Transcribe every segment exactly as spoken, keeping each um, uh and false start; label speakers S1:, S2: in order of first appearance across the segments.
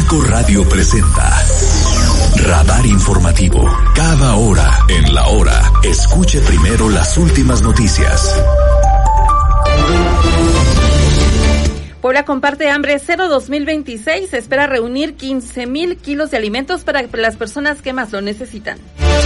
S1: Cinco Radio presenta Radar Informativo. Cada hora, en la hora, escuche primero las últimas noticias.
S2: Puebla comparte Hambre Cero dos mil veintiséis. Se espera reunir quince mil kilos de alimentos para las personas que más lo necesitan.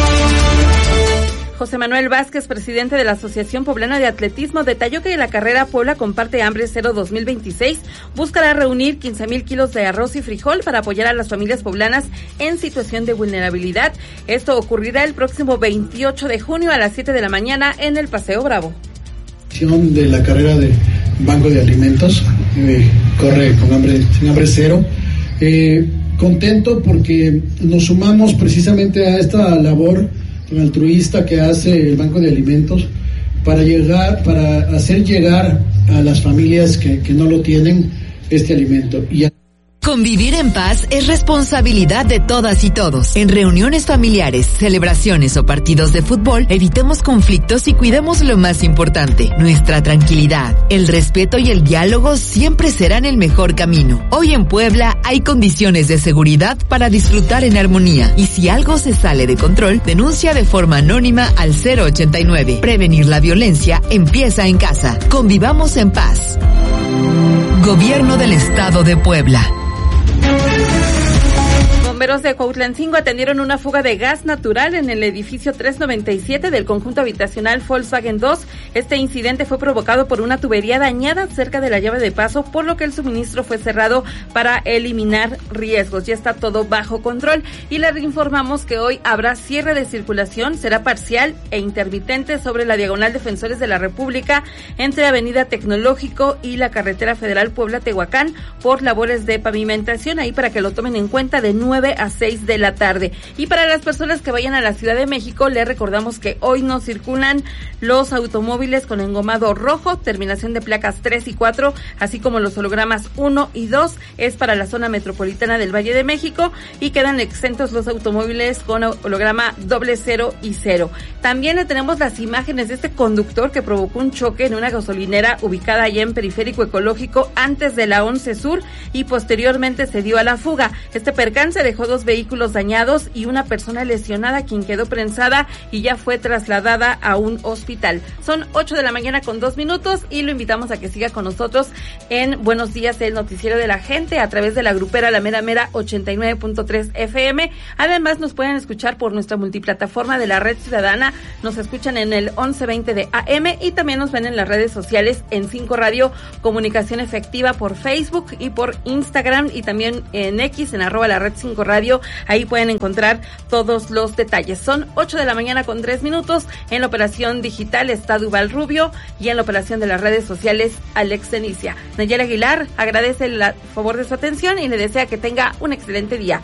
S2: José Manuel Vázquez, presidente de la Asociación Poblana de Atletismo, detalló que la carrera Puebla comparte Hambre Cero dos mil veintiséis buscará reunir quince mil kilos de arroz y frijol para apoyar a las familias poblanas en situación de vulnerabilidad. Esto ocurrirá el próximo veintiocho de junio a las siete de la mañana en el Paseo Bravo.
S3: De la carrera de Banco de Alimentos, eh, corre con hambre, sin hambre cero. Eh, contento porque nos sumamos precisamente a esta labor altruista que hace el Banco de Alimentos para llegar, para hacer llegar a las familias que, que no lo tienen este alimento. Y a...
S4: Convivir en paz es responsabilidad de todas y todos. En reuniones familiares, celebraciones o partidos de fútbol, evitemos conflictos y cuidemos lo más importante, nuestra tranquilidad. El respeto y el diálogo siempre serán el mejor camino. Hoy en Puebla hay condiciones de seguridad para disfrutar en armonía. Y si algo se sale de control, denuncia de forma anónima al cero ochenta y nueve. Prevenir la violencia empieza en casa. Convivamos en paz. Gobierno del Estado de Puebla.
S2: Bomberos de Cuautlancingo atendieron una fuga de gas natural en el edificio trescientos noventa y siete del conjunto habitacional Volkswagen dos. Este incidente fue provocado por una tubería dañada cerca de la llave de paso, por lo que el suministro fue cerrado para eliminar riesgos. Ya está todo bajo control y les informamos que hoy habrá cierre de circulación, será parcial e intermitente sobre la diagonal Defensores de la República entre Avenida Tecnológico y la carretera federal Puebla-Tehuacán por labores de pavimentación, ahí para que lo tomen en cuenta, de nueve a seis de la tarde. Y para las personas que vayan a la Ciudad de México, les recordamos que hoy no circulan los automóviles con engomado rojo, terminación de placas tres y cuatro, así como los hologramas uno y dos, es para la zona metropolitana del Valle de México, y quedan exentos los automóviles con holograma doble cero y cero. También le tenemos las imágenes de este conductor que provocó un choque en una gasolinera ubicada allá en Periférico Ecológico antes de la once Sur y posteriormente se dio a la fuga. Este percance dejó dos vehículos dañados y una persona lesionada, quien quedó prensada y ya fue trasladada a un hospital. Son ocho de la mañana con dos minutos y lo invitamos a que siga con nosotros en Buenos Días, el noticiero de la gente, a través de la grupera La Mera Mera ochenta y nueve punto tres F M. Además nos pueden escuchar por nuestra multiplataforma de la Red Ciudadana, nos escuchan en el once veinte de A M y también nos ven en las redes sociales en Cinco Radio Comunicación Efectiva por Facebook y por Instagram, y también en X, en arroba la red cinco radio. Ahí pueden encontrar todos los detalles. Son ocho de la mañana con tres minutos. En la operación digital está Duval Rubio y en la operación de las redes sociales Alex Denicia. Nayeli Aguilar agradece el favor de su atención y le desea que tenga un excelente día.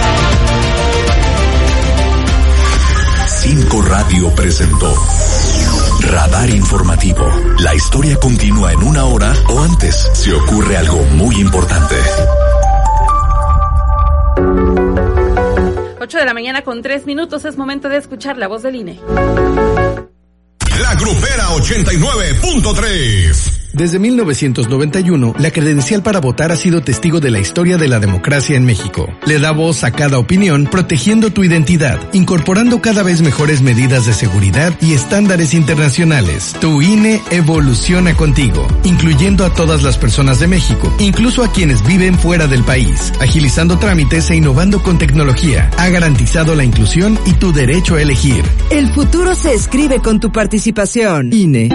S1: Cinco Radio presentó Radar Informativo. La historia continúa en una hora o antes si ocurre algo muy importante.
S2: ocho de la mañana con tres minutos, es momento de escuchar la voz del I N E.
S5: La Grupera ochenta y nueve punto tres.
S6: Desde mil novecientos noventa y uno, la credencial para votar ha sido testigo de la historia de la democracia en México. Le da voz a cada opinión, protegiendo tu identidad, incorporando cada vez mejores medidas de seguridad y estándares internacionales. Tu I N E evoluciona contigo, incluyendo a todas las personas de México, incluso a quienes viven fuera del país, agilizando trámites e innovando con tecnología. Ha garantizado la inclusión y tu derecho a elegir.
S7: El futuro se escribe con tu participación. I N E.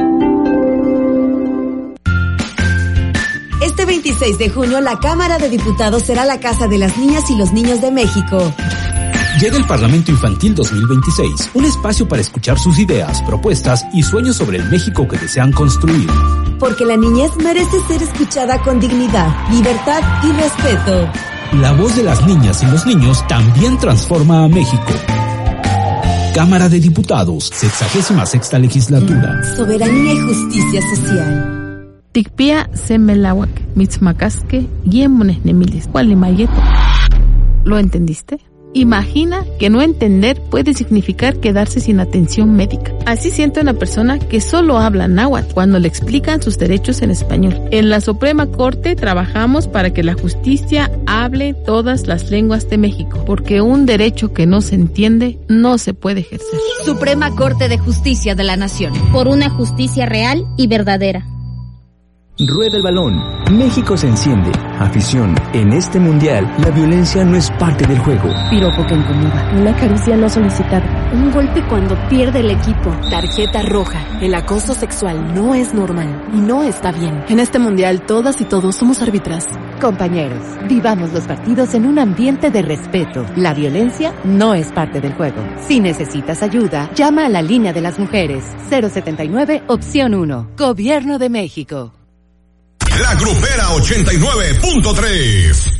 S7: Este veintiséis de junio, la Cámara de Diputados será la casa de las niñas y los niños de México.
S8: Llega el Parlamento Infantil dos mil veintiséis, un espacio para escuchar sus ideas, propuestas y sueños sobre el México que desean construir.
S7: Porque la niñez merece ser escuchada con dignidad, libertad y respeto.
S8: La voz de las niñas y los niños también transforma a México. Cámara de Diputados, sexagésima sexta legislatura.
S7: Soberanía y justicia social.
S9: Tikpia semelawak mitzmakaske yemunes nemilis. ¿Cuál ¿Lo entendiste? Imagina que no entender puede significar quedarse sin atención médica. Así siente una persona que solo habla náhuatl cuando le explican sus derechos en español. En la Suprema Corte trabajamos para que la justicia hable todas las lenguas de México, porque un derecho que no se entiende no se puede ejercer.
S10: Suprema Corte de Justicia de la Nación.
S11: Por una justicia real y verdadera.
S12: Rueda el balón. México se enciende. Afición. En este mundial, la violencia no es parte del juego.
S13: Piropo que incomoda. Una caricia no solicitada.
S14: Un golpe cuando pierde el equipo.
S15: Tarjeta roja. El acoso sexual no es normal y no está bien.
S13: En este mundial, todas y todos somos árbitras.
S16: Compañeros, vivamos los partidos en un ambiente de respeto. La violencia no es parte del juego. Si necesitas ayuda, llama a la línea de las mujeres. cero setenta y nueve, opción uno. Gobierno de México.
S5: La Grupera ochenta y nueve punto tres.